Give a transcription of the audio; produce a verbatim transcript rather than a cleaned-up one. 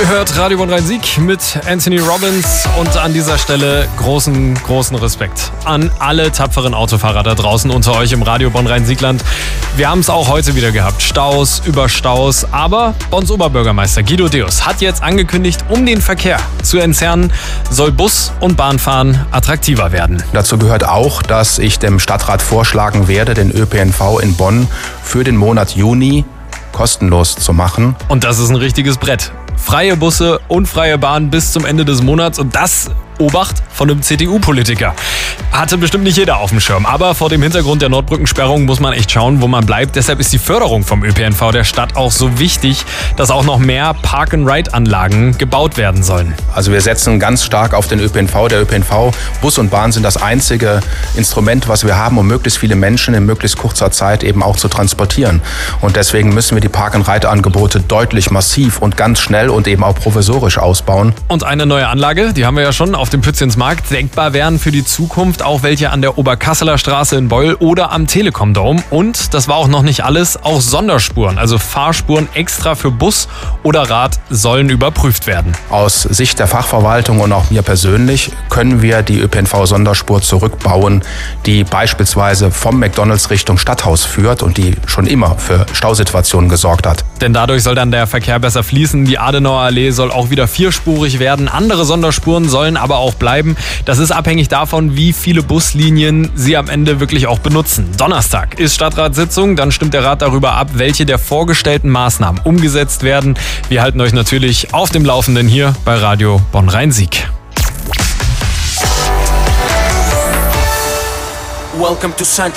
Ihr hört Radio Bonn Rhein-Sieg mit Anthony Robbins und an dieser Stelle großen, großen Respekt an alle tapferen Autofahrer da draußen unter euch im Radio Bonn Rhein-Siegland. Wir haben es auch heute wieder gehabt. Staus über Staus, aber Bonns Oberbürgermeister Guido Deus hat jetzt angekündigt, um den Verkehr zu entzerren, soll Bus- und Bahnfahren attraktiver werden. Dazu gehört auch, dass ich dem Stadtrat vorschlagen werde, den Ö P N V in Bonn für den Monat Juni kostenlos zu machen. Und das ist ein richtiges Brett. Freie Busse und freie Bahn bis zum Ende des Monats und das, Obacht, von einem C D U-Politiker. Hatte bestimmt nicht jeder auf dem Schirm, aber vor dem Hintergrund der Nordbrückensperrung muss man echt schauen, wo man bleibt. Deshalb ist die Förderung vom Ö P N V der Stadt auch so wichtig, dass auch noch mehr Park-and-Ride-Anlagen gebaut werden sollen. Also wir setzen ganz stark auf den Ö P N V. Der Ö P N V, Bus und Bahn sind das einzige Instrument, was wir haben, um möglichst viele Menschen in möglichst kurzer Zeit eben auch zu transportieren. Und deswegen müssen wir die Park-and-Ride-Angebote deutlich massiv und ganz schnell und eben auch provisorisch ausbauen. Und eine neue Anlage, die haben wir ja schon auf dem Pützchensmarkt. Denkbar wären für die Zukunft auch welche an der Oberkasseler Straße in Beul oder am Telekom Dome. Und das war auch noch nicht alles, auch Sonderspuren, also Fahrspuren extra für Bus oder Rad sollen überprüft werden. Aus Sicht der Fachverwaltung und auch mir persönlich können wir die Ö P N V-Sonderspur zurückbauen, die beispielsweise vom McDonalds Richtung Stadthaus führt und die schon immer für Stausituationen gesorgt hat. Denn dadurch soll dann der Verkehr besser fließen. Die Adenauer Allee soll auch wieder vierspurig werden. Andere Sonderspuren sollen aber auch bleiben. Das ist abhängig davon, wie viele Buslinien Sie am Ende wirklich auch benutzen. Donnerstag ist Stadtratssitzung, dann stimmt der Rat darüber ab, welche der vorgestellten Maßnahmen umgesetzt werden. Wir halten euch natürlich auf dem Laufenden hier bei Radio Bonn Rhein-Sieg. Welcome to Sun